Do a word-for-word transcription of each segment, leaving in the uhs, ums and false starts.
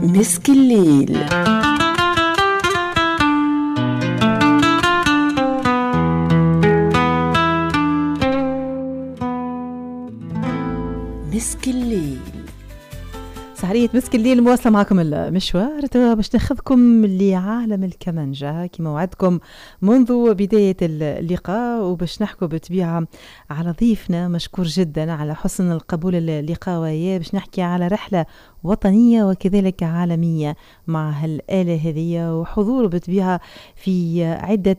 مسك الليل. مسك الليل، سهرية مسك الليل مواصلة معكم المشوار باش ناخذكم لعالم الكمانجة كما وعدكم منذ بداية اللقاء، وباش نحكوا بطبيعة على ضيفنا مشكور جدا على حسن القبول اللقاء وياه، باش نحكي على رحلة وطنية وكذلك عالمية مع هالآلة هذه، وحضوره بطبيعة في عدة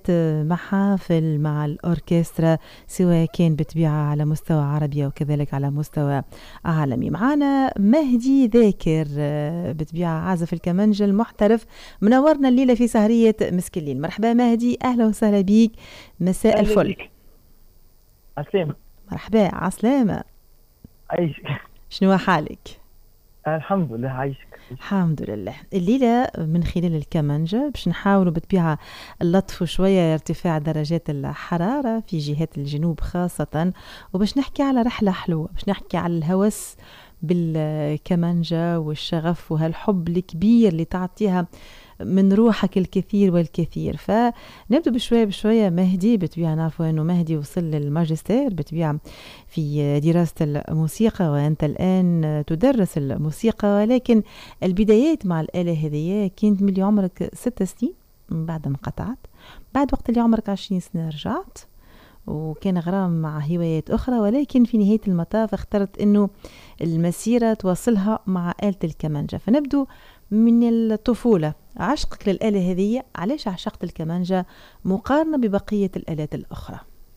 محافل مع الأوركسترا سواء كان بطبيعة على مستوى عربي وكذلك على مستوى عالمي. معنا مهدي ذاكر بطبيعة عازف الكمانجة المحترف، منورنا الليلة في سهرية مسك الليل. مرحبا مهدي، أهلا وسهلا بيك، مساء الفل. عسلامة. مرحبا، عسلامة. عايشك. شنو حالك؟ الحمد لله. عايشك. الحمد لله. الليلة من خلال الكمانجة باش نحاولوا بطبيعة اللطف شوية ارتفاع درجات الحرارة في جهات الجنوب خاصة، وباش نحكي على رحلة حلوة، باش نحكي على الهوس بالكمانجة والشغف وهالحب الكبير اللي تعطيها من روحك الكثير والكثير. فنبدأ بشوية بشوية. مهدي بطبيعة نعرفوا أنه مهدي وصل للماجستير بطبيعة في دراسة الموسيقى، وأنت الآن تدرس الموسيقى، ولكن البدايات مع الآلة هذه كانت من اللي عمرك ست سنين بعد انقطعت، بعد وقت اللي عمرك عشرين سنة رجعت وكان غرام مع هوايات أخرى، ولكن في نهاية المطاف اخترت أنه المسيرة توصلها مع آلة الكمانجة. فنبدو من الطفولة، عشقك للآلة هذه، علاش عشقت الكمانجة مقارنة ببقية الآلات الأخرى؟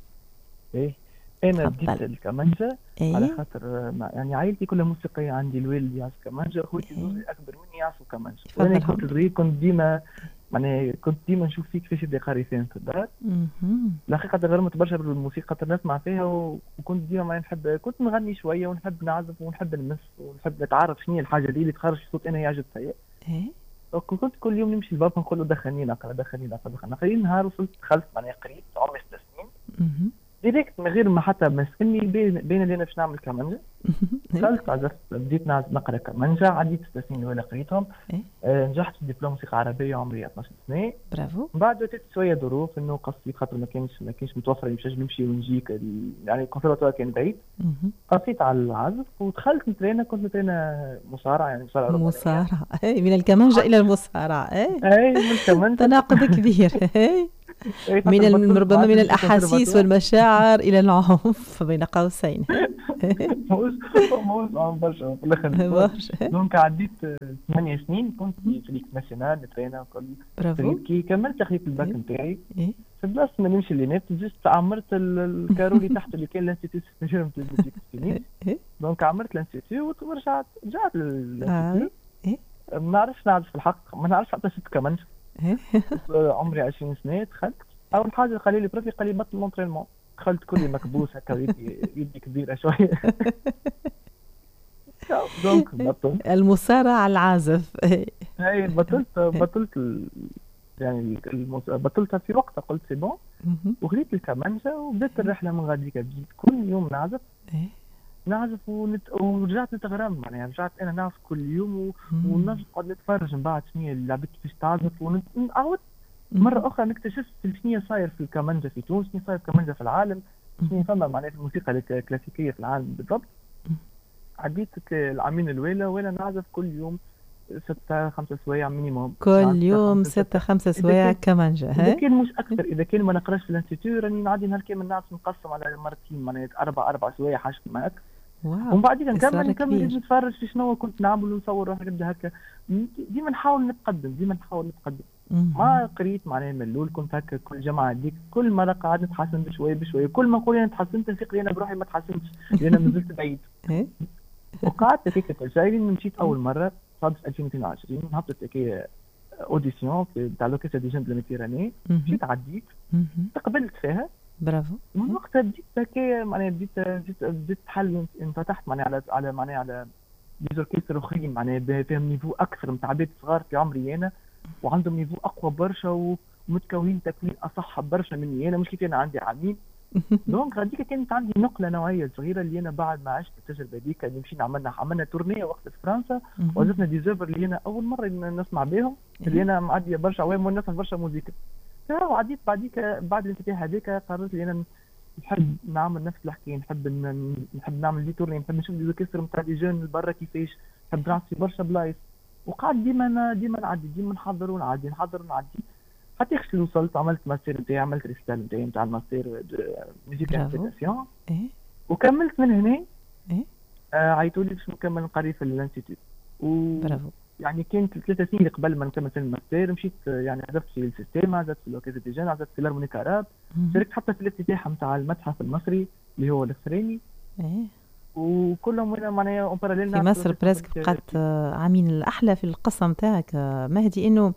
إيه أنا بديت الكمانجة إيه؟ على خاطر يعني عائلتي كلها موسيقية، عندي الوالد يعزف كمانجة، أخوتي إيه؟ زوجي أكبر مني يعزفوا كمانجة، وأنا كنت صغير كنت ديما يعني كنت ديما نشوف فيك كيفاش يبدا قاري فين في الدار. الحقيقة غرمت برشا بالموسيقى نسمع فيها، وكنت ديما ما نحب، كنت نغني شوية ونحب نعزف ونحب نمس ونحب نتعرف شنو هي الحاجة دي اللي تخرج صوت أنا يعجب فيا. إيه؟ كنت كل يوم نمشي لبابا نقول له دخلني نقرا دخلني نقرا دخلني نقرا. نهار وصلت دخلت معناها قريت عمري ست سنين ديريكت من غير ما حتى ما يسالني بين اللي انا باش نعمل كمانجا. دخلت عزفت، بديت نقرا كمانجا، عديت ست سنين ولا قريتهم. آه نجحت في دبلوم موسيقى عربيه عمري اثناش سنه. برافو. من بعد جات شويه ظروف انه قصدي خاطر ما كانش ما كانش متوفر باش نمشي ونجيك، يعني الكونسرفتوار كان بعيد. قصيت على العزف ودخلت نترينا، كنت نترينا مصارعه، يعني مصارعه مصارعه. اي من الكمانجه الى المصارعه. اي اي من الكمانجه تناقض كبير. من ربما من الاحاسيس والمشاعر الى العنف بين قوسين. موز موز عم برشا في الاخر. دونك عديت ثمانية سنين كنت في ليك ناسيونال نترينا وكل. برافو. كي كملت خديت الباك نتاعي في بلاصه ما نمشي لهناك، جست عمرت الكارولي تحت اللي كان الانستيتوت نجم تلفزيك تلميذ. دونك عمرت الانستيتوت ورجعت رجعت للانستيتوت. ما نعرفش نعرف في الحق، ما نعرفش حتى ست كمانجة. عمري عشرين سنة دخلت، أول حاجة قال لي بروفي قال لي بطل لونترينمون. دخلت كلي مكبوس هكا ويدي يدي كبيرة شوية. دونك بطلت المصارعة العازف. هاي بطلت بطلت ال... يعني المس... بطلتها في وقتها، قلت سي بون وخذيت الكمانجة وبدأت الرحلة من غاديك. بديت كل يوم نعزف نعزف ونت... ورجعت نتغرم، يعني رجعت انا نعزف كل يوم و... ونقعد نتفرج من بعد شنو اللعبة كيفاش تعزف ونعاود مرة أخرى نكتشف شنو صاير في الكمانجة في تونس، شنو صاير في الكمانجة في العالم، شنو فما معناها في الموسيقى الكلاسيكية في العالم بالضبط. عديت العامين الأولى وأنا نعزف كل يوم ستة خمسة سوايع مينيموم، كل يوم ستة خمسة سوايع كمانجة. إذا كان مش أكثر، إذا كان ما نقراش في الانستيتوت راني نعدي نهار كامل نعرف نقسم على مرتين، معناها أربع أربع سوايع حاجة معك. ومن بعد نكمل نكمل نتفرج في شنو كنت نعمل ونصور روحي نبدا هكا. ديما نحاول نتقدم ديما نحاول نتقدم. ما قريت معناها من الاول، كنت هكا كل جمعه هذيك كل مره قاعد نتحسن بشويه بشويه، كل ما نقول انا تحسنت نفيق لي انا بروحي ما تحسنتش لان مازلت بعيد. وقعدت هكاك تجاري. مشيت اول مره صادف ألفين واثنين وعشرين هبطت هكا اوديسيون تاع لوكيسا دي جون دو ميتيراني، مشيت عديت تقبلت فيها. برافو. من وقتها بديت هكا معناها بديت بديت بديت حل انفتحت معناها على على معناها على ديزوركيستر اخرين معناها فيهم نيفو اكثر نتاع عباد صغار في عمري انا، وعندهم نيفو اقوى برشا ومتكونين تكوين اصح برشا مني انا، مش كيف انا عندي عامين دونك غاديك كانت عندي نقله نوعيه صغيره اللي انا بعد ما عشت التجربه هذيك اللي مشينا عملنا عملنا تورنيه وقت في فرنسا، وزفنا دي زوفر اللي انا اول مره نسمع بهم، اللي انا معديه برشا عوام ونسمع برشا موسيقى. وعديت بعديك بعد الانفتاح هذاك قررت لي انا نحب نعمل نفس الحكايه، نحب نحب نعمل دي تورني، نحب نشوف دي زوكستر نتاع دي جون برا كيفاش، نحب نعرف في برشا بلايص، وقعد ديما ديما نعدي ديما نحضر ونعدي نحضر ونعدي حتى يخش وصلت عملت ماستر نتاعي، عملت ريستال نتاعي نتاع الماستر ميوزيك انتربريتاسيون، وكملت من هنا. ايه آه عيطوا لي باش نكمل نقري في الانستيتوت و برافو. يعني كانت ثلاثة سنين قبل ما نكمل في الماستر مشيت يعني عزفت في السيستيما، عزفت في لوكيزا دي جان، عزفت في الهارمونيكا راب، شاركت حتى في الافتتاح نتاع المتحف المصري اللي هو الفريني. ايه وكلهم وين معناها اون باراليل في مصر بريسك بقات عامين الاحلى في القصه نتاعك مهدي، انه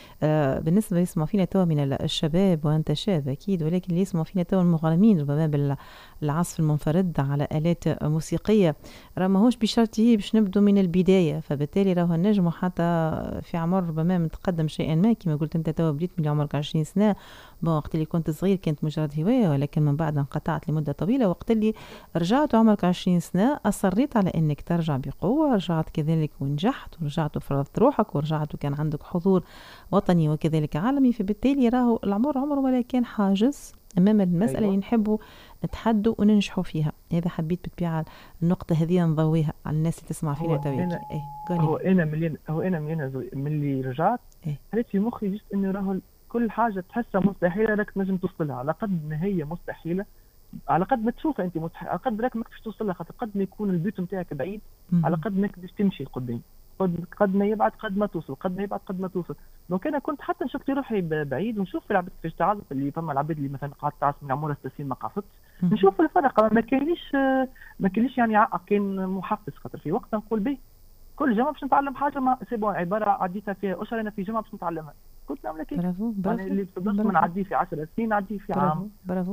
آه بالنسبة يسمع فينا توا من الشباب وأنت شاب أكيد، ولكن اللي يسمع فينا توا المغرمين ربما بالعزف المنفرد على آلات موسيقية راه ماهوش بشرط هي باش نبدو من البداية، فبالتالي راهو النجم حتى في عمر ربما متقدم شيئا ما. كما قلت أنت توا بديت من عمرك عشرين سنة، وقت اللي كنت صغير كانت مجرد هواية، ولكن من بعد انقطعت لمدة طويلة. وقت اللي رجعت عمرك عشرين سنة أصريت على أنك ترجع بقوة، رجعت كذلك ونجحت، ورجعت وفرضت روحك، ورجعت وكان عندك حضور وطني وكذلك عالمي. فبالتالي راهو العمر عمره ولا كان حاجز أمام المسألة اللي نحبوا نتحدوا وننجحوا فيها. هذا حبيت بتبيع النقطة هذه نضويها على الناس اللي تسمع فينا تويكي. إيه هو أنا ملي هو أنا ملي ملي رجعت حليت في مخي جست إنه راهو كل حاجة تحسها مستحيلة راك تنجم توصلها، على قد ما هي مستحيلة على قد ما تشوفها أنت مستحيل، على قد راك ما كيفاش توصلها، خاطر قد ما يكون البيت نتاعك بعيد على قد ما كيفاش تمشي قدام، قد ما يبعد قد ما توصل، قد ما يبعد قد ما توصل. دونك انا كنت حتى نشوف روحي بعيد ونشوف في العباد كيفاش تعزف، اللي فما العباد اللي مثلا قعدت تعزف من عمرها ست سنين ما قعدتش، نشوف الفرق. ما كاينش ما كاينش يعني عقل، كان محفز. خاطر في وقت نقول به كل جمعه باش نتعلم حاجه، ما سي بون عباره عديتها فيها اشهر، انا في جمعه باش نتعلمها. كنت نعمل كيف برافو برافو يعني اللي بصدق ما نعدي في عشر سنين نعدي في برافو عام. برافو.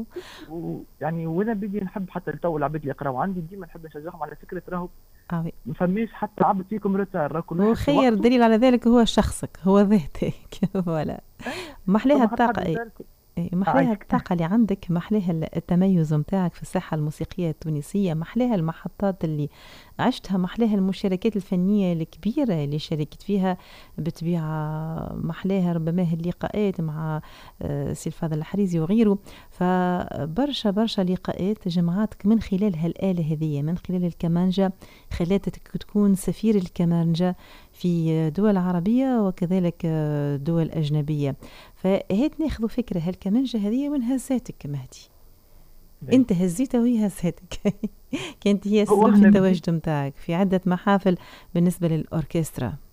ويعني وانا بدي نحب حتى تو العباد اللي يقراو عندي ديما نحب نشجعهم على فكره راهو آه ما فماش حتى عبد فيكم روتار، راه كل واحد وخير دليل على ذلك هو شخصك، هو ذاتك. ولا محليها الطاقة اي محليها الطاقة اللي عندك، محليها التميز متاعك في الساحة الموسيقية التونسية، محليها المحطات اللي عشتها، محليها المشاركات الفنية الكبيرة اللي شاركت فيها بطبيعة، محليها ربما اللقاءات مع سي الفاضل الحريزي وغيره. فبرشا برشا لقاءات جمعاتك من خلال هالآلة هذه، من خلال الكمانجة، خلاتك تكون سفير الكمانجة في دول عربية وكذلك دول أجنبية. فهيت ناخذ فكرة هالكمانجة هذه من هزاتك مهدي، انت هزيتها وهي هزاتك. كانت هي السبب في التواجد متاعك في عدة محافل بالنسبة للأوركسترا.